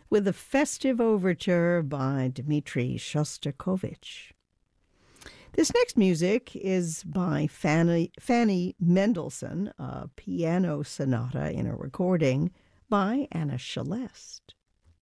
with a festive overture by Dmitri Shostakovich. This next music is by Fanny Mendelssohn, a piano sonata in a recording by Anna Celeste.